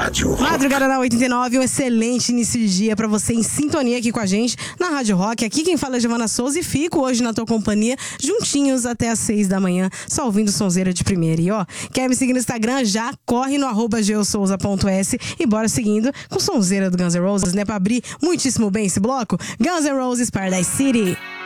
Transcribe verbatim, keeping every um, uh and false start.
Rádio Rock. Madrugada na oitenta e nove, um excelente início de dia pra você em sintonia aqui com a gente na Rádio Rock. Aqui quem fala é Giovana Souza e fico hoje na tua companhia, juntinhos até às seis da manhã, só ouvindo sonzeira de primeira. E ó, quer me seguir no Instagram? Já corre no arroba geosouza ponto s e bora seguindo com sonzeira do Guns N' Roses, né? Pra abrir muitíssimo bem esse bloco, Guns N' Roses Paradise City.